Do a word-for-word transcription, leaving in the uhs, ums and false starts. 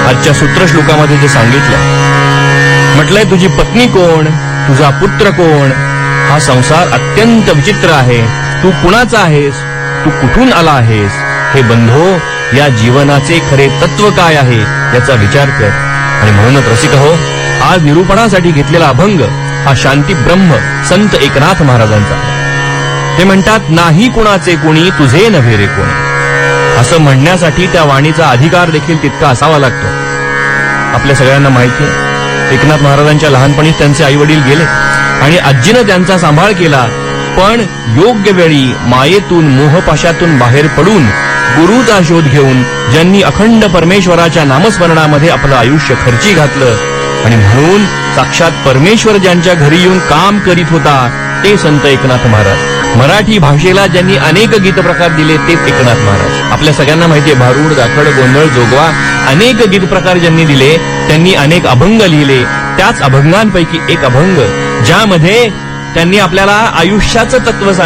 आजच्या सूत्रश्लोकामध्ये जे सांगितलं, म्हटलंय तुझी पत्नी कोण, तुझा पुत्र कोण, हा संसार अत्यंत विचित्र आहे, तू कुणाचा आहेस, तू कुठून आला आहेस, हे बंधो या जीवनाचे खरे तत्व काय आहे याचा विचार कर. आणि म्हणूनच रसिक हो, आज निरूपणासाठी घेतलेला अभंग हा शांती ब्रह्म संत एकनाथ महाराजांचा आहे. ते म्हणतात, नाही कुणाचे कोणी तुझे नव्हे रे कोणी. असं म्हणण्यासाठी त्या वाणीचा अधिकार देखील तितका असावा लागतो. आपल्या सगळ्यांना माहिती आहे, एकनाथ महाराजांच्या लहानपणीच त्यांचे आई वडील गेले आणि आजीनं त्यांचा सांभाळ केला. पण योग्य वेळी मायेतून मोहपाशातून बाहेर पडून गुरुचा शोध घेऊन ज्यांनी अखंड परमेश्वराच्या नामस्मरणामध्ये आपलं आयुष्य खर्ची घातलं आणि म्हणून साक्षात परमेश्वर ज्यांच्या घरी येऊन काम करीत होता ते संत एकनाथ महाराज. मराठी भाषेला ज्यांनी अनेक गीत प्रकार दिले तेच एकनाथ महाराज. आपल्या सगळ्यांना माहितीये, भारूड, दाखड, गोंधळ, जोगवा अनेक गीत प्रकार ज्यांनी दिले, त्यांनी अनेक अभंग लिहिले. त्याच अभंगांपैकी एक अभंग ज्यामध्ये त्यांनी आपल्याला आयुष्याचं तत्व सांगितलं.